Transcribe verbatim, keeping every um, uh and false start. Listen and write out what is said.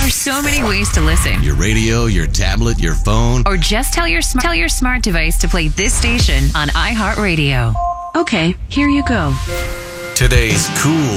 are so many ways to listen. Your radio, your tablet, your phone. Or just tell your, sm- tell your smart device to play this station on iHeartRadio. Okay, here you go. Today's cool